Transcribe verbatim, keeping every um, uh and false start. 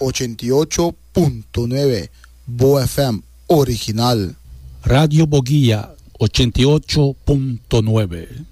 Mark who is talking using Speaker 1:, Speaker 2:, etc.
Speaker 1: ochenta y ocho punto nueve Bo F M original.
Speaker 2: Radio Boguía ochenta y ocho punto nueve.